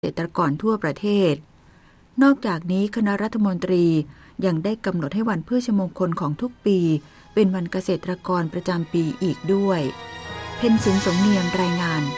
ษตรกรทั่วประเทศนอกจากนี้คณะรัฐมนตรียังได้กำหนดให้วันพฤชมงคลของทุกปีเป็นวันเกษตรกรประจำปีอีกด้วยเพ็ญศิลป์สมเนียมรายงาน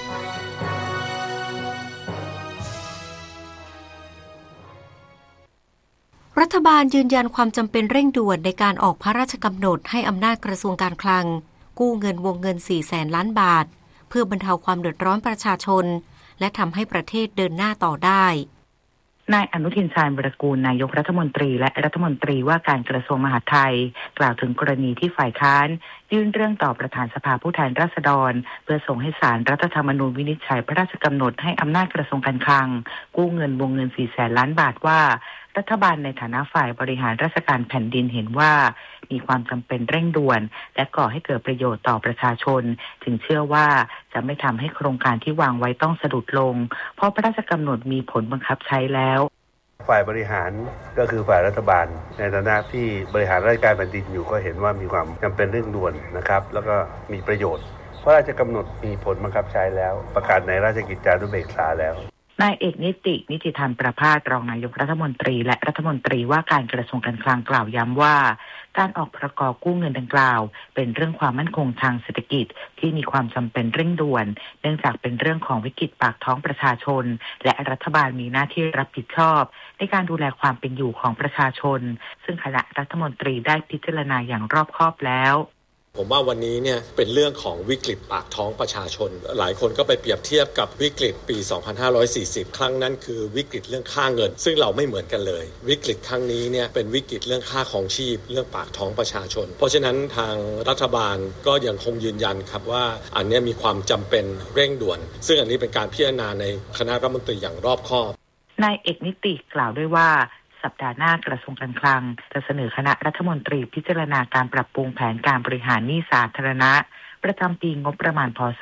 รัฐบาลยืนยันความจำเป็นเร่งด่วนในการออกพระราชกำหนดให้อำนาจกระทรวงการคลังกู้เงินวงเงิน 400,000 ล้านบาทเพื่อบรรเทาความเดือดร้อนประชาชนและทำให้ประเทศเดินหน้าต่อได้นายอนุทินชาญวิรากูลนายกรัฐมนตรีและรัฐมนตรีว่าการกระทรวงมหาดไทยกล่าวถึงกรณีที่ฝ่ายค้านยื่นเรื่องต่อประธานสภาผู้แทนราษฎรเพื่อส่งให้ศาลรัฐธรรมนูญวินิจฉัยพระราชกำหนดให้อำนาจกระทรวงการคลังกู้เงินวงเงิน 400,000 ล้านบาทว่ารัฐบาลในฐานะฝ่ายบริหารราชการแผ่นดินเห็นว่ามีความจำเป็นเร่งด่วนและก่อให้เกิดประโยชน์ต่อประชาชนจึงเชื่อว่าจะไม่ทำให้โครงการที่วางไว้ต้องสะดุดลงเพราะพระราชกำหนดมีผลบังคับใช้แล้วฝ่ายบริหารก็คือฝ่ายรัฐบาลในฐานะที่บริหารราชการแผ่นดินอยู่ก็เห็นว่ามีความจำเป็นเร่งด่วนนะครับแล้วก็มีประโยชน์พระราชกำหนดมีผลบังคับใช้แล้วประกาศในราชกิจจานุเบกษาแล้วนายเอกนิติธรรมประภาสรองนายกรัฐมนตรีและรัฐมนตรีว่าการกระทรวงการคลังกล่าวย้ำว่าการออกพรกกู้เงินดังกล่าวเป็นเรื่องความมั่นคงทางเศรษฐกิจที่มีความจำเป็นเร่งด่วนเนื่องจากเป็นเรื่องของวิกฤตปากท้องประชาชนและรัฐบาลมีหน้าที่รับผิดชอบในการดูแลความเป็นอยู่ของประชาชนซึ่งคณะรัฐมนตรีได้พิจารณาอย่างรอบคอบแล้วผมว่าวันนี้เนี่ยเป็นเรื่องของวิกฤตปากท้องประชาชนหลายคนก็ไปเปรียบเทียบกับวิกฤตปี 2540 ครั้งนั้นคือวิกฤตเรื่องค่าเงินซึ่งเราไม่เหมือนกันเลยวิกฤตครั้งนี้เนี่ยเป็นวิกฤตเรื่องค่าของชีพเรื่องปากท้องประชาชนเพราะฉะนั้นทางรัฐบาลก็ยังคงยืนยันครับว่าอันนี้มีความจำเป็นเร่งด่วนซึ่งอันนี้เป็นการพิจารณาในคณะรัฐมนตรีอย่างรอบคอบนายเอกนิติกล่าวด้วยว่าสัปดาห์หน้ากระทรวงการคลังจะเสนอคณะรัฐมนตรีพิจารณาการปรับปรุงแผนการบริหารหนี้สาธารณะประจำปีงบประมาณพ.ศ.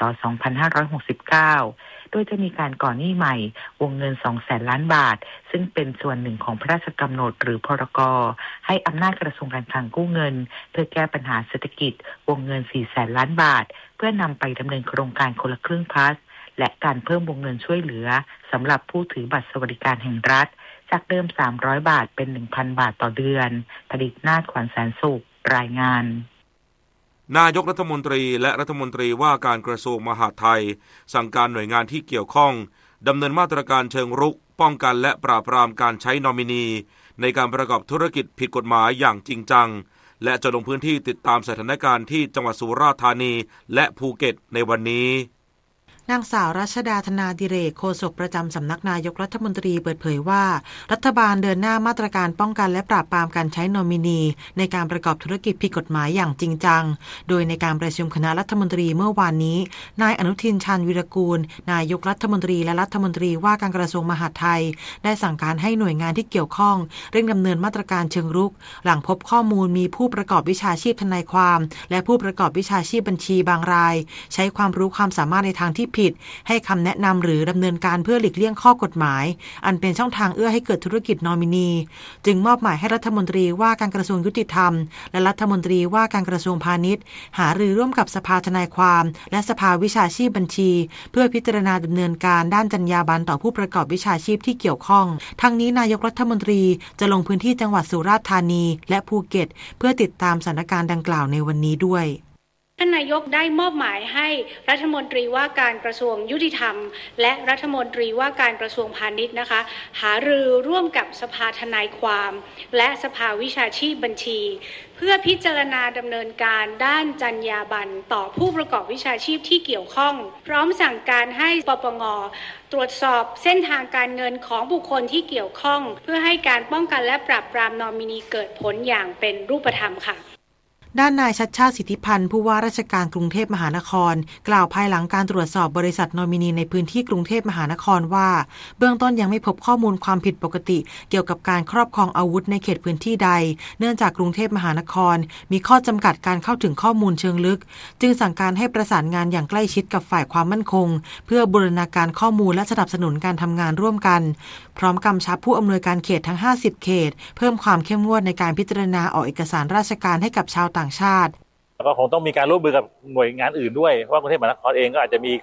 2569โดยจะมีการก่อหนี้ใหม่วงเงิน 200,000 ล้านบาทซึ่งเป็นส่วนหนึ่งของพระราชกำหนดหรือพรก.ให้อำนาจกระทรวงการคลังกู้เงินเพื่อแก้ปัญหาเศรษฐกิจวงเงิน 400,000 ล้านบาทเพื่อนำไปดำเนินโครงการคนละครึ่งพลัสและการเพิ่มวงเงินช่วยเหลือสำหรับผู้ถือบัตรสวัสดิการแห่งรัฐจากเดิม300 บาทเป็น 1,000 บาทต่อเดือนผลิตนาถขวัญแสนสุขรายงานนายกรัฐมนตรีและรัฐมนตรีว่าการกระทรวงมหาดไทยสั่งการหน่วยงานที่เกี่ยวข้องดำเนินมาตรการเชิงรุกป้องกันและปราบปรามการใช้นอมินีในการประกอบธุรกิจผิดกฎหมายอย่างจริงจังและจะลงพื้นที่ติดตามสถานการณ์ที่จังหวัดสุราษฎร์ธานีและภูเก็ตในวันนี้นางสาวรัชดาธนาดิเรกโฆษกประจำสำนักนายกรัฐมนตรีเปิดเผยว่ารัฐบาลเดินหน้ามาตรการป้องกันและปราบปรามการใช้นอมินีในการประกอบธุรกิจผิดกฎหมายอย่างจริงจังโดยในการประชุมคณะรัฐมนตรีเมื่อวานนี้นายอนุทินชาญวิรากูลนายกรัฐมนตรีและรัฐมนตรีว่าการกระทรวงมหาดไทยได้สั่งการให้หน่วยงานที่เกี่ยวข้องเร่งดำเนินมาตรการเชิงรุกหลังพบข้อมูลมีผู้ประกอบวิชาชีพทนายความและผู้ประกอบวิชาชีพบัญชีบางรายใช้ความรู้ความสามารถในทางที่ผิดให้คำแนะนำหรือดำเนินการเพื่อหลีกเลี่ยงข้อกฎหมายอันเป็นช่องทางเอื้อให้เกิดธุรกิจนอมินีจึงมอบหมายให้รัฐมนตรีว่าการกระทรวงยุติธรรมและรัฐมนตรีว่าการกระทรวงพาณิชย์หารือร่วมกับสภาทนายความและสภาวิชาชีพบัญชีเพื่อพิจารณาดำเนินการด้านจรรยาบรรณต่อผู้ประกอบวิชาชีพที่เกี่ยวข้องทั้งนี้นายกรัฐมนตรีจะลงพื้นที่จังหวัดสุราษฎร์ธานีและภูเก็ตเพื่อติดตามสถานการณ์ดังกล่าวในวันนี้ด้วยท่านนายกได้มอบหมายให้รัฐมนตรีว่าการกระทรวงยุติธรรมและรัฐมนตรีว่าการกระทรวงพาณิชย์นะคะหารือร่วมกับสภาทนายความและสภาวิชาชีพบัญชีเพื่อพิจารณาดำเนินการด้านจรรยาบรรณต่อผู้ประกอบวิชาชีพที่เกี่ยวข้องพร้อมสั่งการให้ปปง.ตรวจสอบเส้นทางการเงินของบุคคลที่เกี่ยวข้องเพื่อให้การป้องกันและปราบปรามนอมินีเกิดผลอย่างเป็นรูปธรรมค่ะด้านนายชัชชาติสิทธิพันธ์ผู้ว่าราชการกรุงเทพมหานครกล่าวภายหลังการตรวจสอบบริษัทนอมินีในพื้นที่กรุงเทพมหานครว่าเบื้องต้นยังไม่พบข้อมูลความผิดปกติเกี่ยวกับการครอบครองอาวุธในเขตพื้นที่ใดเนื่องจากกรุงเทพมหานครมีข้อจำกัดการเข้าถึงข้อมูลเชิงลึกจึงสั่งการให้ประสานงานอย่างใกล้ชิดกับฝ่ายความมั่นคงเพื่อบูรณาการข้อมูลและสนับสนุนการทำงานร่วมกันพร้อมกำชับผู้อำนวยการเขตทั้ง50เขตเพิ่มความเข้มงวดในการพิจารณาออกเอกสารราชการให้กับชาวต่างชาติแล้วก็คงต้องมีการร่วมมือกับหน่วยงานอื่นด้วยเพราะว่ากรุงเทพมหานครเองก็อาจจะมีข้อ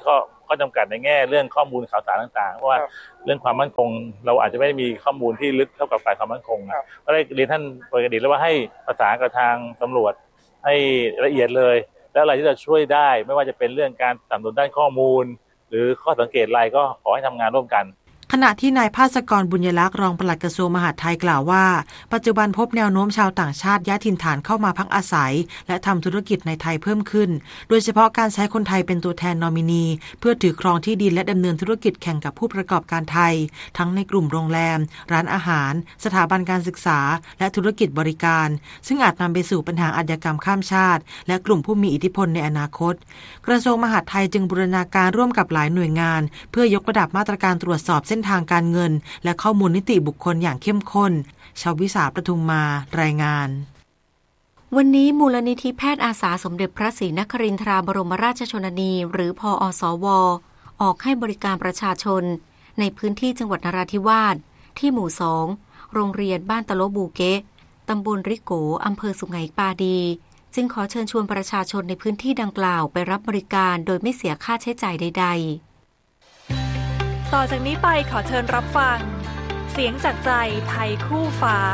ข้อจำกัดในแง่เรื่องข้อมูลข่าวสารต่างๆเพราะว่าเรื่องความมั่นคงเราอาจจะไม่ได้มีข้อมูลที่ลึกเท่ากับฝ่ายความมั่นคงก็ได้เรียนท่านปกติแล้วว่าให้ประสานกับทางตำรวจให้ละเอียดเลยแล้วอะไรที่จะช่วยได้ไม่ว่าจะเป็นเรื่องการสนับสนุนด้านข้อมูลหรือข้อสังเกตอะไรก็ขอให้ทำงานร่วมกันขณะที่นายภาสกรบุญยลักษณ์รองปลัดกระทรวงมหาดไทยกล่าวว่าปัจจุบันพบแนวโน้มชาวต่างชาติย้ายถิ่นฐานเข้ามาพักอาศัยและทำธุรกิจในไทยเพิ่มขึ้นโดยเฉพาะการใช้คนไทยเป็นตัวแทนนอมินีเพื่อถือครองที่ดินและดำเนินธุรกิจแข่งกับผู้ประกอบการไทยทั้งในกลุ่มโรงแรมร้านอาหารสถาบันการศึกษาและธุรกิจบริการซึ่งอาจนำไปสู่ปัญหาอาชญากรรมข้ามชาติและกลุ่มผู้มีอิทธิพลในอนาคตกระทรวงมหาดไทยจึงบูรณาการร่วมกับหลายหน่วยงานเพื่อยกระดับมาตรการตรวจสอบเส้นทางการเงินและข้อมูลนิติบุคคลอย่างเข้มข้นชาววิสาประทุมมารายงานวันนี้มูลนิธิแพทย์อาสาสมเด็จพระศรีนครินทราบรมราชชนนีหรือพอสว.ออกให้บริการประชาชนในพื้นที่จังหวัดนราธิวาสที่หมู่2โรงเรียนบ้านตะโลบูเกะตำบลริโกอำเภอสุไหงปาดีจึงขอเชิญชวนประชาชนในพื้นที่ดังกล่าวไปรับบริการโดยไม่เสียค่าใช้จ่ายใดๆต่อจากนี้ไปขอเชิญรับฟังเสียงจากใจไทยคู่ฟ้า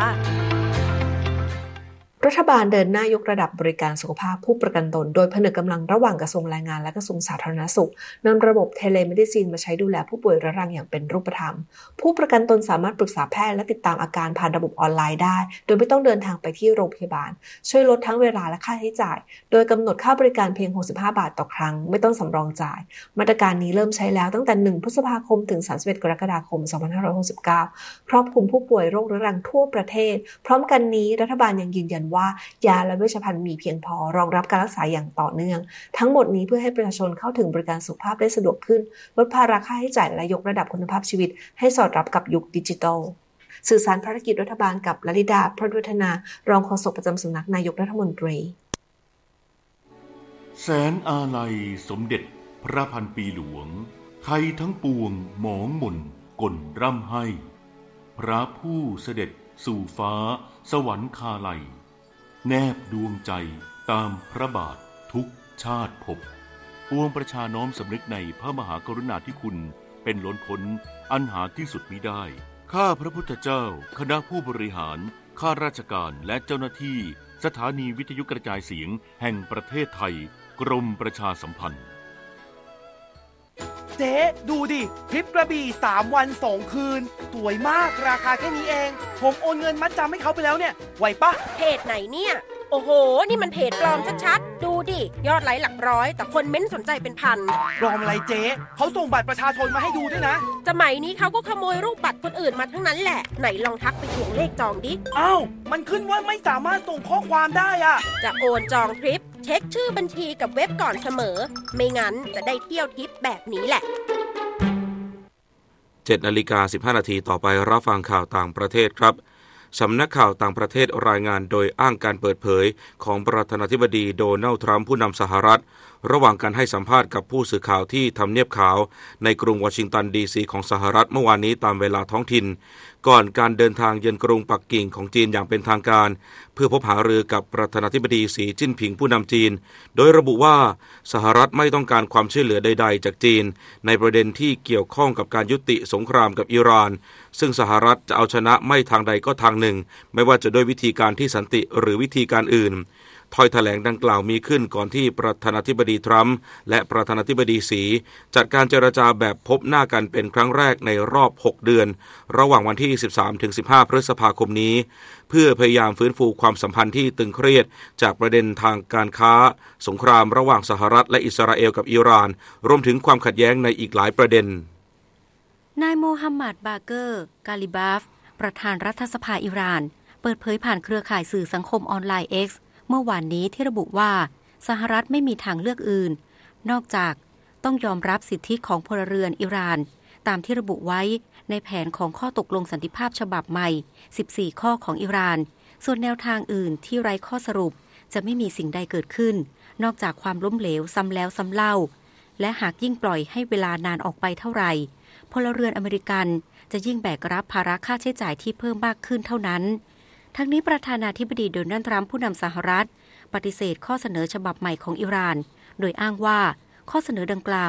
รัฐบาลเดินหน้ายกระดับบริการสุขภาพผู้ประกันตนโดยผนึกกำลังระหว่างกระทรวงแรงงานและกระทรวงสาธารณสุขนำระบบเทเลเมดิซินมาใช้ดูแลผู้ป่วยเรื้อรังอย่างเป็นรูปธรรมผู้ประกันตนสามารถปรึกษาแพทย์และติดตามอาการผ่านระบบออนไลน์ได้โดยไม่ต้องเดินทางไปที่โรงพยาบาลช่วยลดทั้งเวลาและค่าใช้จ่ายโดยกำหนดค่าบริการเพียง65 บาทต่อครั้งไม่ต้องสำรองจ่ายมาตรการนี้เริ่มใช้แล้วตั้งแต่1 พฤษภาคมถึง31 กรกฎาคม 2569ครอบคลุมผู้ป่วยโรคเรื้อรังทั่วประเทศพร้อมกันนี้รัฐบาลยังยืนยันว่ายาและเวชภัณฑ์มีเพียงพอรองรับการรักษาอย่างต่อเนื่องทั้งหมดนี้เพื่อให้ประชาชนเข้าถึงบริการสุขภาพได้สะดวกขึ้นลดภาระค่าใช้จ่ายและยกระดับคุณภาพชีวิตให้สอดรับกับยุคดิจิทัลสื่อสารภารกิจรัฐบาลกับลลิดาพรหมวัฒนารองโฆษกประจำสำนักนายกรัฐมนตรีแสนอาลัยสมเด็จพระพันปีหลวงไทยทั้งปวงหมองหม่นก่นร่ำให้พระผู้เสด็จสู่ฟ้าสวรรคาลัยแนบดวงใจตามพระบาททุกชาติภพปวงประชาน้อมสำนึกในพระมหากรุณาธิคุณเป็นล้นพ้นอันหาที่สุดมิได้ข้าพระพุทธเจ้าคณะผู้บริหารข้าราชการและเจ้าหน้าที่สถานีวิทยุกระจายเสียงแห่งประเทศไทยกรมประชาสัมพันธ์เจ๊ดูดิทริปกระบี่3 วัน 2 คืนสวยมากราคาแค่นี้เองผมโอนเงินมัดจำให้เขาไปแล้วเนี่ยไหวปะเพจไหนเนี่ยโอ้โหนี่มันเพจปลอมชัดๆดูดิยอดไลค์หลักร้อยแต่คนเม้นสนใจเป็นพันปลอมอะไรเจ๊เขาส่งบัตรประชาชนมาให้ดูด้วยนะสมัยนี้เขาก็ขโมยรูปบัตรคนอื่นมาทั้งนั้นแหละไหนลองทักไปทวงเลขจองดิอ้าวมันขึ้นว่าไม่สามารถส่งข้อความได้อะจะโอนจองทริปเช็คชื่อบัญชีกับเว็บก่อนเสมอไม่งั้นจะได้เที่ยวทริปแบบนี้แหละ 7:15 นาทีต่อไปรับฟังข่าวต่างประเทศครับสำนักข่าวต่างประเทศรายงานโดยอ้างการเปิดเผยของประธานาธิบดีโดนัลด์ทรัมป์ผู้นำสหรัฐระหว่างการให้สัมภาษณ์กับผู้สื่อข่าวที่ทำเนียบขาวในกรุงวอชิงตันดีซีของสหรัฐเมื่อวานนี้ตามเวลาท้องถิ่นก่อนการเดินทางเยือนกรุงปักกิ่งของจีนอย่างเป็นทางการเพื่อพบหารือกับประธานาธิบดีสีจิ้นผิงผู้นำจีนโดยระบุว่าสหรัฐไม่ต้องการความช่วยเหลือใดๆจากจีนในประเด็นที่เกี่ยวข้องกับการยุติสงครามกับอิหร่านซึ่งสหรัฐจะเอาชนะไม่ทางใดก็ทางหนึ่งไม่ว่าจะด้วยวิธีการที่สันติหรือวิธีการอื่นถ้อยแถลงดังกล่าวมีขึ้นก่อนที่ประธานาธิบดีทรัมป์และประธานาธิบดีสีจัดการเจรจาแบบพบหน้ากันเป็นครั้งแรกในรอบ6 เดือนระหว่างวันที่ 13-15 พฤษภาคมนี้เพื่อพยายามฟื้นฟูความสัมพันธ์ที่ตึงเครียดจากประเด็นทางการค้าสงครามระหว่างสหรัฐและอิสราเอลกับอิหร่านรวมถึงความขัดแย้งในอีกหลายประเด็นนายโมฮัมหมัดบาเกอร์กาลิบาฟประธานรัฐสภาอิหร่านเปิดเผยผ่านเครือข่ายสื่อสังคมออนไลน์ Xเมื่อวานนี้ที่ระบุว่าสหรัฐไม่มีทางเลือกอื่นนอกจากต้องยอมรับสิทธิของพลเรือนอิหร่านตามที่ระบุไว้ในแผนของข้อตกลงสันติภาพฉบับใหม่14 ข้อของอิหร่านส่วนแนวทางอื่นที่ไร้ข้อสรุปจะไม่มีสิ่งใดเกิดขึ้นนอกจากความล้มเหลวซ้ำแล้วซ้ำเล่าและหากยิ่งปล่อยให้เวลานานออกไปเท่าไหร่พลเรือนอเมริกันจะยิ่งแบกรับภาระค่าใช้จ่ายที่เพิ่มมากขึ้นเท่านั้นทั้งนี้ประธานาธิบดีโดนัลด์ทรัมป์ผู้นำสหรัฐปฏิเสธข้อเสนอฉบับใหม่ของอิหร่านโดยอ้างว่าข้อเสนอดังกล่าว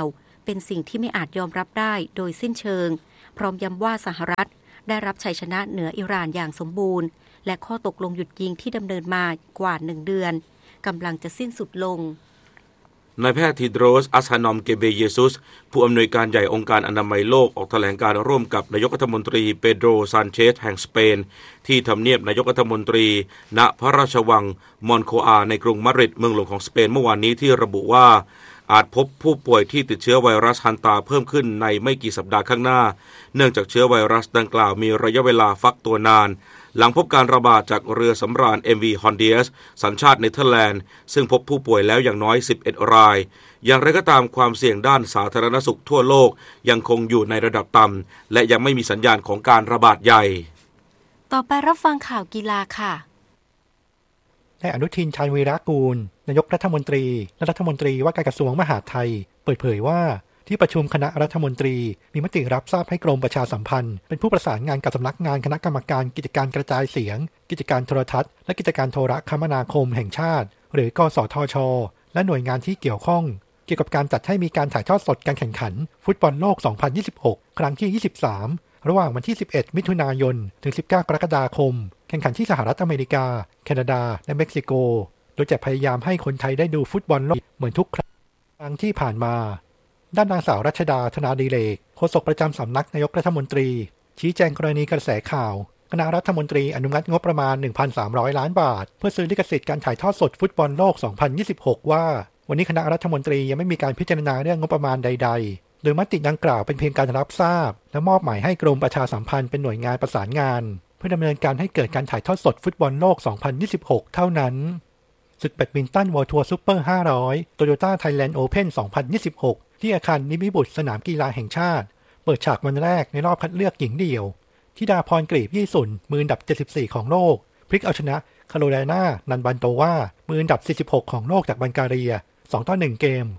เป็นสิ่งที่ไม่อาจยอมรับได้โดยสิ้นเชิงพร้อมย้ำว่าสหรัฐได้รับชัยชนะเหนืออิหร่านอย่างสมบูรณ์และข้อตกลงหยุดยิงที่ดำเนินมากว่า1 เดือนกำลังจะสิ้นสุดลงนายแพทย์ทีโดรส อัสฮานอม เกเบเยซุสผู้อำนวยการใหญ่องค์การอนามัยโลกออกแถลงการร่วมกับนายกรัฐมนตรีเปโดร ซานเชสแห่งสเปนที่ทำเนียบนายกรัฐมนตรีณพระราชวังมอนโคอาในกรุงมาดริดเมืองหลวงของสเปนเมื่อวานนี้ที่ระบุว่าอาจพบผู้ป่วยที่ติดเชื้อไวรัสฮันตาเพิ่มขึ้นในไม่กี่สัปดาห์ข้างหน้าเนื่องจากเชื้อไวรัสดังกล่าวมีระยะเวลาฟักตัวนานหลังพบการระบาดจากเรือสำราญ MV Hondias สัญชาติเนเธอร์แลนด์ซึ่งพบผู้ป่วยแล้วอย่างน้อย11 รายอย่างไรก็ตามความเสี่ยงด้านสาธารณสุขทั่วโลกยังคงอยู่ในระดับต่ำและยังไม่มีสัญญาณของการระบาดใหญ่ต่อไปรับฟังข่าวกีฬาค่ะนายอนุทิน ชาญวีรกูลนายกรัฐมนตรีและรัฐมนตรีว่าการกระทรวงมหาดไทยเปิดเผยว่าที่ประชุมคณะรัฐมนตรีมีมติรับทราบให้กรมประชาสัมพันธ์เป็นผู้ประสานงานกับสำนักงานคณะกรรมการกิจการกระจายเสียงกิจการโทรทัศน์และกิจการโทรคมนาคมแห่งชาติหรือกสทช.และหน่วยงานที่เกี่ยวข้องเกี่ยวกับการจัดให้มีการถ่ายทอดสดการแข่งขันฟุตบอลโลก 2026 ครั้งที่ 23 ระหว่างวันที่ 11 มิถุนายน ถึง 19 กรกฎาคมแข่งขันที่สหรัฐอเมริกาแคนาดาและเม็กซิโกโดยจะพยายามให้คนไทยได้ดูฟุตบอลโลกเหมือนทุกครั้งที่ผ่านมาด้านนางสาวรัชดา ธนาดิเรกโฆษกประจำสำนักนายกรัฐมนตรีชี้แจงกรณีกระแสข่าวคณะรัฐมนตรีอนุมัติงบประมาณ 1,300 ล้านบาทเพื่อซื้อลิขสิทธิ์การถ่ายทอดสดฟุตบอลโลก 2026 ว่าวันนี้คณะรัฐมนตรียังไม่มีการพิจารณาเรื่องงบประมาณใดๆโดยมติดังกล่าวเป็นเพียงการรับทราบและมอบหมายให้กรมประชาสัมพันธ์เป็นหน่วยงานประสานงานเพื่อดำเนินการให้เกิดการถ่ายทอดสดฟุตบอลโลก 2026 เท่านั้นศึกแบดมินตัน World Tour Super 500 Toyota Thailand Open 2026 ที่อาคารนิมิบุตรสนามกีฬาแห่งชาติเปิดฉากวันแรกในรอบคัดเลือกหญิงเดี่ยวธิดาพรกลีบยี่สุนมืออันดับ74ของโลกพลิกเอาชนะคาโรไลนานันบันโตวามืออันดับ46ของโลกจากบัลแกเรีย2-1 เกม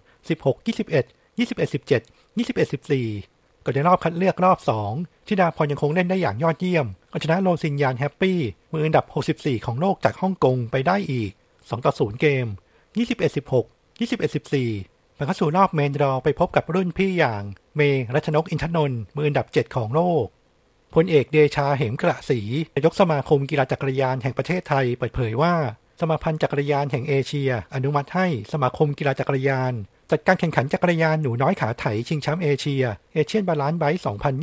16-21 21-17 21-14 ก่อนในรอบคัดเลือกรอบ2ธิดาพรยังคงเล่นได้อย่างยอดเยี่ยมเอาชนะโรซินยานแฮปปี้มืออันดับ64ของโลกจากฮ่องกงไปได้อีก2-0 เกม 21-16 21-14 ผ่านเข้าสู่รอบเมนดรอไปพบกับรุ่นพี่อย่างเมย์ รัชนก อินทนนท์มืออันดับ7ของโลกพลเอกเดชา เหมกระศรีนายกสมาคมกีฬาจักรยานแห่งประเทศไทยเปิดเผยว่าสมาพันธ์จักรยานแห่งเอเชียอนุมัติให้สมาคมกีฬาจักรยานจัดการแข่งขันจักรยานหนูน้อยขาไถชิงแชมป์เอเชียเอเชียนบาลานซ์ไบค์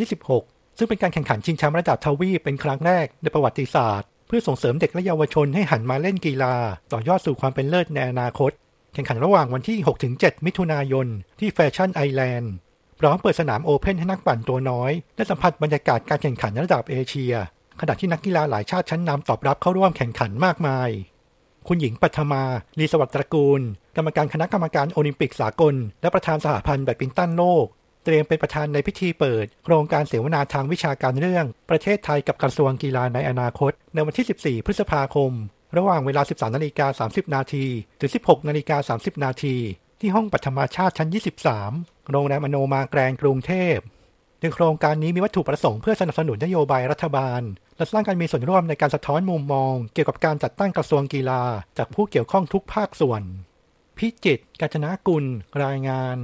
2026 ซึ่งเป็นการแข่งขันชิงแชมป์ระดับทวีปเป็นครั้งแรกในประวัติศาสตร์เพื่อส่งเสริมเด็กและเยาวชนให้หันมาเล่นกีฬาต่อยอดสู่ความเป็นเลิศในอนาคตแข่งขันระหว่างวันที่ 6-7 มิถุนายนที่แฟชั่นไอแลนด์พร้อมเปิดสนามโอเพ่นให้นักปั่นตัวน้อยได้สัมผัสบรรยากาศการแข่งขันระดับเอเชียขณะที่นักกีฬาหลายชาติชั้นนำตอบรับเข้าร่วมแข่งขันมากมายคุณหญิงปัทมา ลีสวัสดิ์ตระกูลกรรมการคณะกรรมการโอลิมปิกสากลและประธานสหพันธ์แบดมินตันโลกเตรียมเป็นประธานในพิธีเปิดโครงการเสวนาทางวิชาการเรื่องประเทศไทยกับกระทรวงกีฬาในอนาคตในวันที่ 14 พฤษภาคมระหว่างเวลา 13:30 น.ถึง 16:30 น.ที่ห้องปัทมาชาติชั้น 23 โรงแรมอโนมาแกรนด์กรุงเทพโดยโครงการนี้มีวัตถุประสงค์เพื่อสนับสนุนนโยบายรัฐบาลและสร้างการมีส่วนร่วมในการสะท้อนมุมมองเกี่ยวกับการจัดตั้งกระทรวงกีฬาจากผู้เกี่ยวข้องทุกภาคส่วนพิจิตร กาญจนกุลรายงาน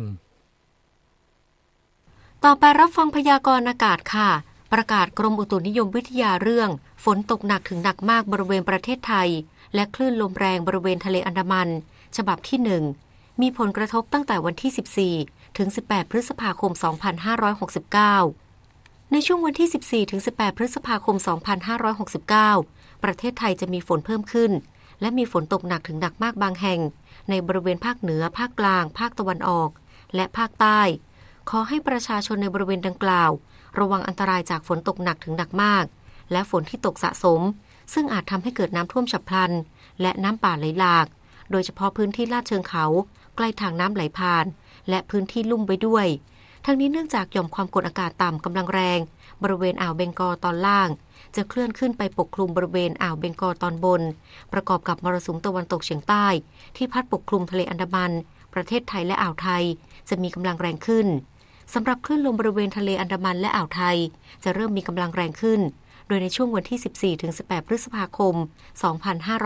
ต่อไปรับฟังพยากรณ์อากาศค่ะประกาศกรมอุตุนิยมวิทยาเรื่องฝนตกหนักถึงหนักมากบริเวณประเทศไทยและคลื่นลมแรงบริเวณทะเลอันดามันฉบับที่1มีผลกระทบตั้งแต่วันที่14ถึง18พฤษภาคม2569ในช่วงวันที่14ถึง18พฤษภาคม2569ประเทศไทยจะมีฝนเพิ่มขึ้นและมีฝนตกหนักถึงหนักมากบางแห่งในบริเวณภาคเหนือภาคกลางภาคตะวันออกและภาคใต้ขอให้ประชาชนในบริเวณดังกล่าวระวังอันตรายจากฝนตกหนักถึงหนักมากและฝนที่ตกสะสมซึ่งอาจทำให้เกิดน้ำท่วมฉับพลันและน้ำป่าไหลหลากโดยเฉพาะพื้นที่ลาดเชิงเขาใกล้ทางน้ำไหลผ่านและพื้นที่ลุ่มไปด้วยทั้งนี้เนื่องจากหย่อมความกดอากาศต่ำกำลังแรงบริเวณอ่าวเบงกอลตอนล่างจะเคลื่อนขึ้นไปปกคลุมบริเวณอ่าวเบงกอลตอนบนประกอบกับมรสุมตะวันตกเฉียงใต้ที่พัดปกคลุมทะเลอันดามันประเทศไทยและอ่าวไทยจะมีกำลังแรงขึ้นสำหรับคลื่นลมบริเวณทะเลอันดามันและอ่าวไทยจะเริ่มมีกำลังแรงขึ้นโดยในช่วงวันที่ 14-18 พฤษภาคม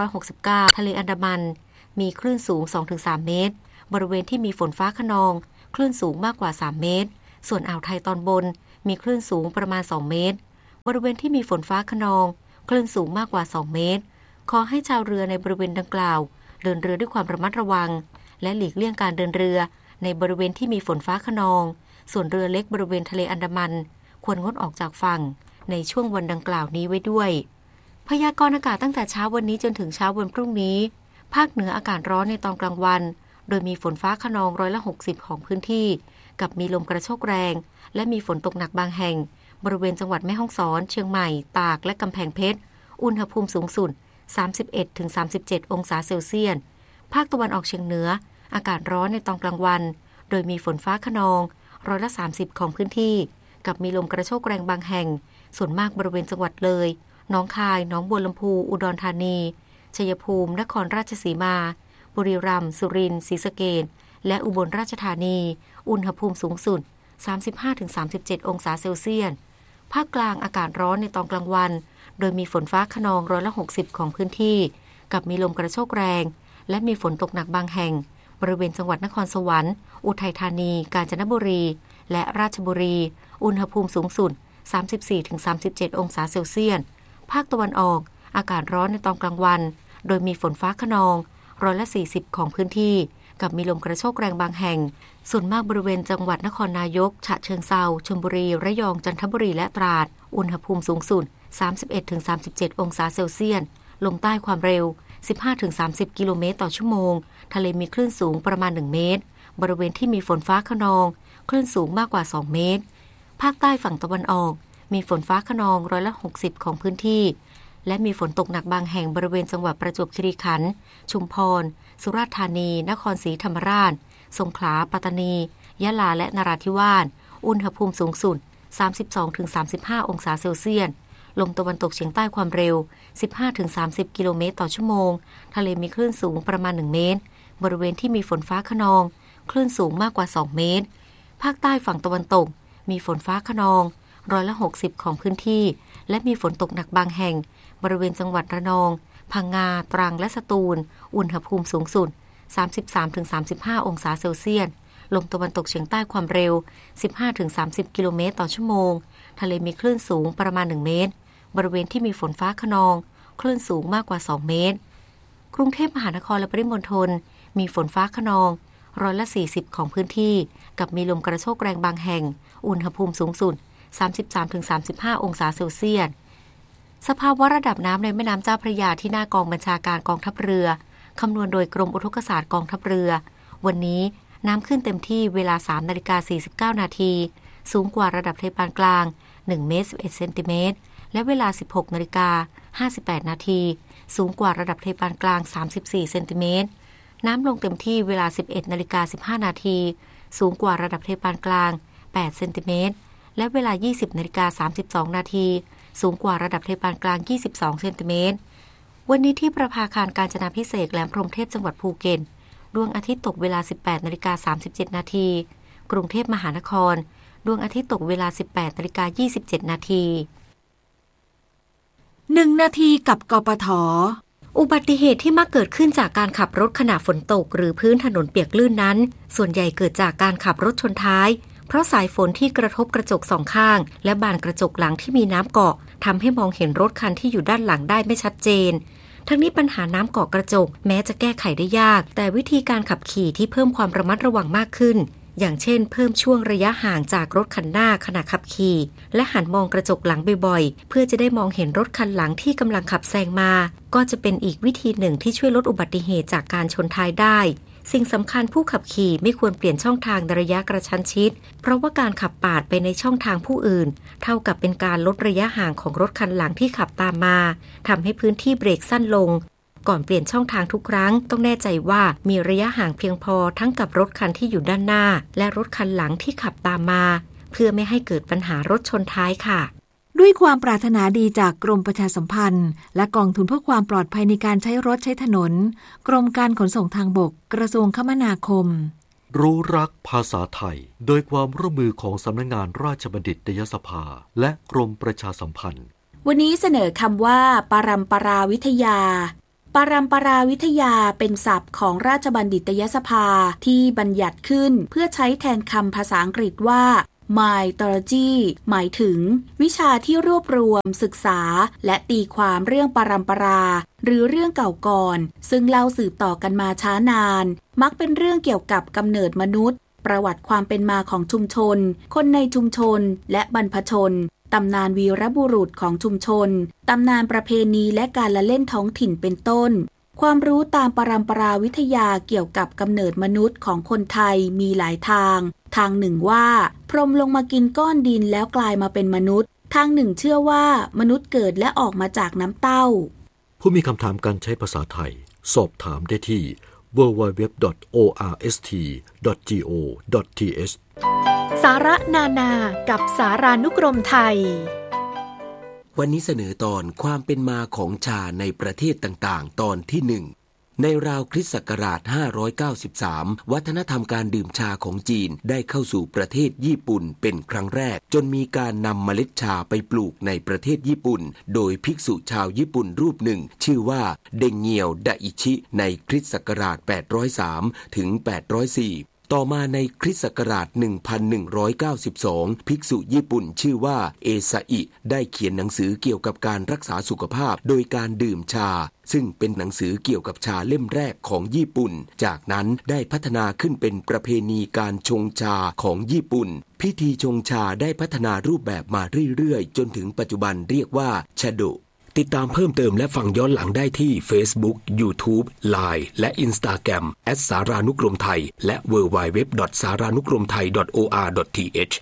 2569 ทะเลอันดามันมีคลื่นสูง 2-3 เมตรบริเวณที่มีฝนฟ้าคะนองคลื่นสูงมากกว่า3เมตรส่วนอ่าวไทยตอนบนมีคลื่นสูงประมาณ2เมตรบริเวณที่มีฝนฟ้าคะนองคลื่นสูงมากกว่า2เมตรขอให้ชาวเรือในบริเวณดังกล่าวเดินเรือด้วยความระมัดระวังและหลีกเลี่ยงการเดินเรือในบริเวณที่มีฝนฟ้าคะนองส่วนเรือเล็กบริเวณทะเลอันดามันควรงดออกจากฝั่งในช่วงวันดังกล่าวนี้ไว้ด้วยพยากรณ์อากาศตั้งแต่เช้าวันนี้จนถึงเช้าวันพรุ่งนี้ภาคเหนืออากาศร้อนในตอนกลางวันโดยมีฝนฟ้าคะนอง60%ของพื้นที่กับมีลมกระโชกแรงและมีฝนตกหนักบางแห่งบริเวณจังหวัดแม่ฮ่องสอนเชียงใหม่ตากและกำแพงเพชรอุณหภูมิสูงสุด 31-37 องศาเซลเซียสภาคตะวันออกเฉียงเหนืออากาศร้อนในตอนกลางวันโดยมีฝนฟ้าคะนอง30%ของพื้นที่กับมีลมกระโชกแรงบางแห่งส่วนมากบริเวณจังหวัดเลยหนองคายหนองบัวลำพูอุดรธานีชัยภูมินครราชสีมาบุรีรัมย์สุรินทร์ศรีสะเกษและอุบลราชธานีอุณหภูมิสูงสุด 35-37 องศาเซลเซียสภาคกลางอากาศร้อนในตอนกลางวันโดยมีฝนฟ้าคะนอง60%ของพื้นที่กับมีลมกระโชกแรงและมีฝนตกหนักบางแห่งบริเวณจังหวัดนครสวรรค์อุทัยธานีกาญจนบุรีและราชบุรีอุณหภูมิสูงสุด 34-37 องศาเซลเซียสภาคตะวันออกอากาศร้อนในตอนกลางวันโดยมีฝนฟ้าคะนอง40%ของพื้นที่กับมีลมกระโชกแรงบางแห่งส่วนมากบริเวณจังหวัดนครนายกฉะเชิงเทราชลบุรีระยองจันทบุรีและตราดอุณหภูมิสูงสุด 31-37 องศาเซลเซียสลมใต้ความเร็ว 15-30 กิโลเมตรต่อชั่วโมงทะเลมีคลื่นสูงประมาณ1เมตรบริเวณที่มีฝนฟ้าคะนองคลื่นสูงมากกว่า2เมตรภาคใต้ฝั่งตะวันออกมีฝนฟ้าคะนอง60%ของพื้นที่และมีฝนตกหนักบางแห่งบริเวณจังหวัดประจวบคีรีขันธ์ชุมพรสุราษฎร์ธานีนครศรีธรรมราชสงขลาปัตตานียะลาและนราธิวาสอุณหภูมิสูงสุด 32-35 องศาเซลเซียสลมตะวันตกเฉียงใต้ความเร็ว 15-30 กิโลเมตรต่อชั่วโมงทะเลมีคลื่นสูงประมาณ1เมตรบริเวณที่มีฝนฟ้าคะนองคลื่นสูงมากกว่า2เมตรภาคใต้ฝั่งตะวันตกมีฝนฟ้าคะนอง60%ของพื้นที่และมีฝนตกหนักบางแห่งบริเวณจังหวัดระนองพังงาตรังและสตูลอุณหภูมิสูงสุด 33-35 องศาเซลเซียสลมตะวันตกเฉียงใต้ความเร็ว 15-30 กิโลเมตรต่อชั่วโมงทะเลมีคลื่นสูงประมาณ1เมตรบริเวณที่มีฝนฟ้าคะนองคลื่นสูงมากกว่า2เมตรกรุงเทพมหานครและปริมณฑลมีฝนฟ้าคะนอง40%ของพื้นที่กับมีลมกระโชกแรงบางแห่งอุณหภูมิสูงสุด 33-35 องศาเซลเซียสสภาวะระดับน้ำในแม่น้ำเจ้าพระยาที่หน้ากองบัญชาการกองทัพเรือคำนวณโดยกรมอุทกศาสตร์กองทัพเรือวันนี้น้ำขึ้นเต็มที่เวลา 3:49 นาทีสูงกว่าระดับทะเลปานกลาง1เมตร11เซนติเมตรและเวลา 16:58 นาทีสูงกว่าระดับทะเลปานกลาง34เซนติเมตรน้ำลงเต็มที่เวลา 11:15 นาทีสูงกว่าระดับทะเลปานกลาง8เซนติเมตรและเวลา 20:32 นาทีสูงกว่าระดับทะเลปานกลาง22เซนติเมตรวันนี้ที่ประภาคารกาญจนาภิเษกแหลมพรหมเทพจังหวัดภูเก็ตดวงอาทิตย์ตกเวลา 18:37 นาทีกรุงเทพมหานครดวงอาทิตย์ตกเวลา 18:27 นาที 1 นาทีกับกปท. อุบัติเหตุที่มักเกิดขึ้นจากการขับรถขณะฝนตกหรือพื้นถนนเปียกลื่นนั้นส่วนใหญ่เกิดจากการขับรถชนท้ายเพราะสายฝนที่กระทบกระจกสองข้างและบานกระจกหลังที่มีน้ำเกาะทำให้มองเห็นรถคันที่อยู่ด้านหลังได้ไม่ชัดเจนทั้งนี้ปัญหาน้ำเกาะกระจกแม้จะแก้ไขได้ยากแต่วิธีการขับขี่ที่เพิ่มความระมัดระวังมากขึ้นอย่างเช่นเพิ่มช่วงระยะห่างจากรถคันหน้าขณะขับขี่และหันมองกระจกหลังบ่อยๆเพื่อจะได้มองเห็นรถคันหลังที่กำลังขับแซงมาก็จะเป็นอีกวิธีหนึ่งที่ช่วยลดอุบัติเหตุจากการชนท้ายได้สิ่งสำคัญผู้ขับขี่ไม่ควรเปลี่ยนช่องทางในระยะกระชั้นชิดเพราะว่าการขับปาดไปในช่องทางผู้อื่นเท่ากับเป็นการลดระยะห่างของรถคันหลังที่ขับตามมาทำให้พื้นที่เบรกสั้นลงก่อนเปลี่ยนช่องทางทุกครั้งต้องแน่ใจว่ามีระยะห่างเพียงพอทั้งกับรถคันที่อยู่ด้านหน้าและรถคันหลังที่ขับตามมาเพื่อไม่ให้เกิดปัญหารถชนท้ายค่ะด้วยความปรารถนาดีจากกรมประชาสัมพันธ์และกองทุนเพื่อความปลอดภัยในการใช้รถใช้ถนนกรมการขนส่งทางบกกระทรวงคมนาคมรู้รักภาษาไทยโดยความร่วมมือของสำนักงานราชบัณฑิตยสภาและกรมประชาสัมพันธ์วันนี้เสนอคำว่าปรัมปราวิทยาปรัมปราวิทยาเป็นศัพท์ของราชบัณฑิตยสภาที่บัญญัติขึ้นเพื่อใช้แทนคำภาษาอังกฤษว่า mythology หมายถึงวิชาที่รวบรวมศึกษาและตีความเรื่องปรัมปราหรือเรื่องเก่าก่อนซึ่งเล่าสืบต่อกันมาช้านานมักเป็นเรื่องเกี่ยวกับกำเนิดมนุษย์ประวัติความเป็นมาของชุมชนคนในชุมชนและบรรพชนตำนานวีรบุรุษของชุมชนตำนานประเพณีและการละเล่นท้องถิ่นเป็นต้นความรู้ตามปรัมปราวิทยาเกี่ยวกับกำเนิดมนุษย์ของคนไทยมีหลายทางหนึ่งว่าพรหมลงมากินก้อนดินแล้วกลายมาเป็นมนุษย์ทางหนึ่งเชื่อว่ามนุษย์เกิดและออกมาจากน้ำเต้าผู้มีคำถามการใช้ภาษาไทยสอบถามได้ที่ www.orst.go.th สาระนานากับสารานุกรมไทยวันนี้เสนอตอนความเป็นมาของชาในประเทศต่างๆตอนที่ 1ในราวคริสต์ศักราช593วัฒนธรรมการดื่มชาของจีนได้เข้าสู่ประเทศญี่ปุ่นเป็นครั้งแรกจนมีการนำเมล็ดชาไปปลูกในประเทศญี่ปุ่นโดยภิกษุชาวญี่ปุ่นรูปหนึ่งชื่อว่าเดงเงียวดาอิชิในคริสต์ศักราช803ถึง804ต่อมาในคริสต์ศักราช1192ภิกษุญี่ปุ่นชื่อว่าเอซาอิได้เขียนหนังสือเกี่ยวกับการรักษาสุขภาพโดยการดื่มชาซึ่งเป็นหนังสือเกี่ยวกับชาเล่มแรกของญี่ปุ่นจากนั้นได้พัฒนาขึ้นเป็นประเพณีการชงชาของญี่ปุ่นพิธีชงชาได้พัฒนารูปแบบมาเรื่อยๆจนถึงปัจจุบันเรียกว่าชาโดติดตามเพิ่มเติมและฟังย้อนหลังได้ที่ Facebook, YouTube, Line และ Instagram @สารานุกรมไทยและ www.saranukromthai.or.th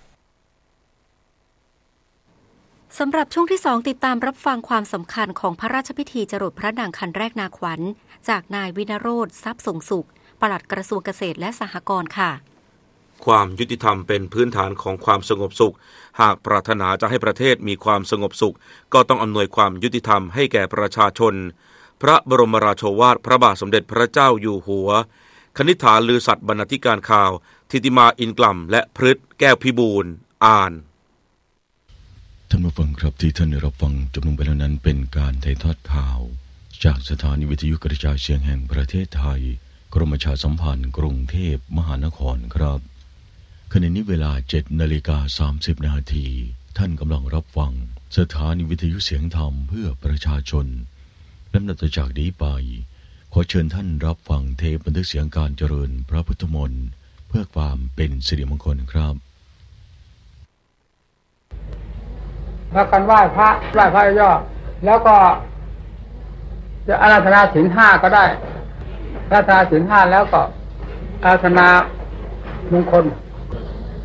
สำหรับช่วงที่ 2ติดตามรับฟังความสำคัญของพระราชพิธีจรดพระนางคันแรกนาขวัญจากนายวินโรจน์ทรัพย์สงสุขปลัดกระทรวงเกษตรและสหกรณ์ค่ะความยุติธรรมเป็นพื้นฐานของความสงบสุขหากปรารถนาจะให้ประเทศมีความสงบสุขก็ต้องอำนวยความยุติธรรมให้แก่ประชาชนพระบรมราโชวาทพระบาทสมเด็จพระเจ้าอยู่หัวคณิษฐาลือสัตย์บรรณาธิการข่าวทิติมาอินกล่ำและพฤทธิ์แก้วพิบูลอ่านท่านผู้ฟังครับที่ท่านได้รับฟังจบลงไปแล้วนั้นเป็นการถ่ายทอดข่าวจากสถานีวิทยุกระจายเสียงแห่งประเทศไทยกรมประชาสัมพันธ์กรุงเทพมหานครครับขณะนี้เวลา 7:30 นาทีท่านกำลังรับฟังสถานีวิทยุเสียงธรรมเพื่อประชาชนลำดับต่อจากนี้ไปขอเชิญท่านรับฟังเทปบันทึกเสียงการเจริญพระพุทธมนต์เพื่อความเป็นสิริมงคลครับแล้วกันไหว้พระย่อแล้วก็จะอาราธนาศีล 5ก็ได้อาราธนาศีล 5แล้วก็อาราธนามงคล